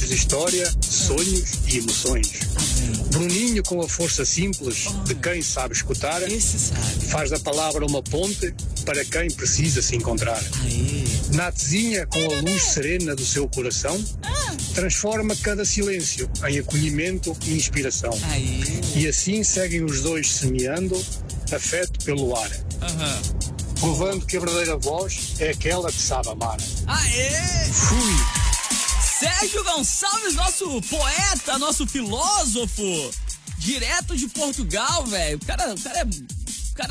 de história, sonhos e emoções. Bruninho, com a força simples de quem sabe escutar, faz da palavra uma ponte para quem precisa se encontrar. Natezinha, com a luz serena do seu coração, transforma cada silêncio em acolhimento e inspiração. E assim seguem os dois semeando afeto pelo ar. Provando que a verdadeira voz é aquela que sabe amar. Fui! Sérgio Gonçalves, nosso poeta, nosso filósofo, direto de Portugal, velho. O cara é